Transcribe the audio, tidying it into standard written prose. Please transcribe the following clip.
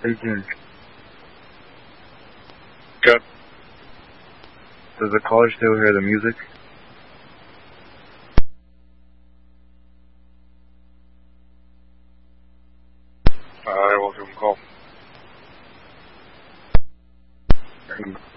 18. Good. Does the caller still hear the music? I will give him a call.